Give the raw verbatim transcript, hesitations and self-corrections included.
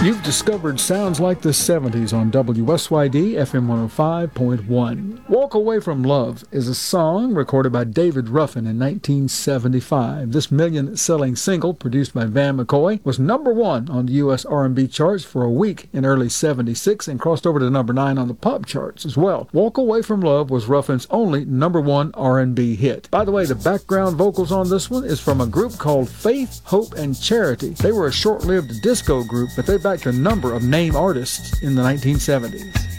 You've discovered Sounds Like the seventies on W S Y D F M one oh five point one. Walk Away From Love is a song recorded by David Ruffin in nineteen seventy-five. This million-selling single, produced by Van McCoy, was number one on the U S R and B charts for a week in early seventy-six and crossed over to number nine on the pop charts as well. Walk Away From Love was Ruffin's only number one R and B hit. By the way, the background vocals on this one is from a group called Faith, Hope, and Charity. They were a short-lived disco group, but they backed a number of name artists in the nineteen seventies.